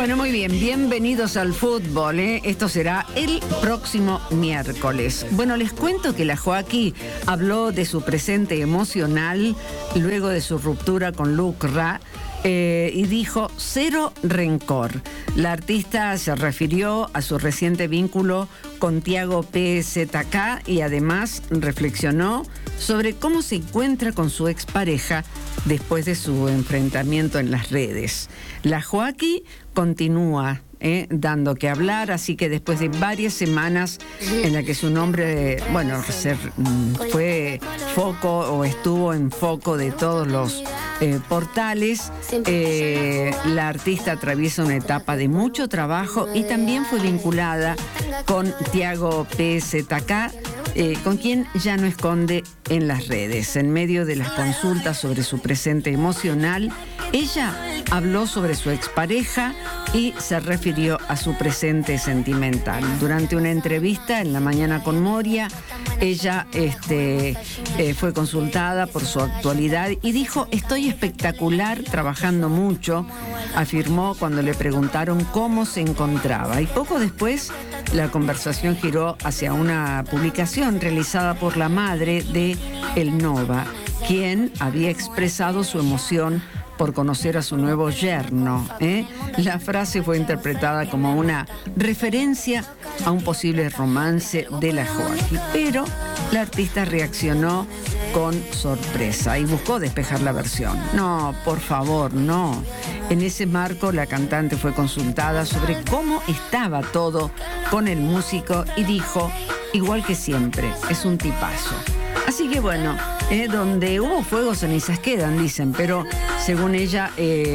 Bueno, muy bien, bienvenidos al fútbol, ¿eh? Esto será el próximo miércoles. Bueno, les cuento que la Joaquí habló de su presente emocional luego de su ruptura con Lucra y dijo cero rencor. La artista se refirió a su reciente vínculo con Tiago PZK y además reflexionó sobre cómo se encuentra con su expareja después de su enfrentamiento en las redes. La Joaquí continúa dando que hablar, así que después de varias semanas en la que su nombre, fue foco o estuvo en foco de todos los portales, la artista atraviesa una etapa de mucho trabajo y también fue vinculada con Tiago PZK, con quien ya no esconde en las redes. En medio de las consultas sobre su presente emocional, ella habló sobre su expareja y se refirió a su presente sentimental. Durante una entrevista en La Mañana con Moria, ella fue consultada por su actualidad y dijo: estoy espectacular, trabajando mucho, afirmó cuando le preguntaron cómo se encontraba. Y poco después, la conversación giró hacia una publicación realizada por la madre de El Nova, quien había expresado su emoción por conocer a su nuevo yerno. La frase fue interpretada como una referencia a un posible romance de la Joaquí, pero la artista reaccionó con sorpresa y buscó despejar la versión. No, por favor, no. En ese marco, la cantante fue consultada sobre cómo estaba todo con el músico y dijo: igual que siempre, es un tipazo. Así que bueno, donde hubo fuego, cenizas quedan, dicen, pero según ella,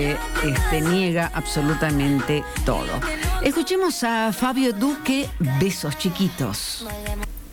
niega absolutamente todo. Escuchemos a Fabio Duque, Besos Chiquitos.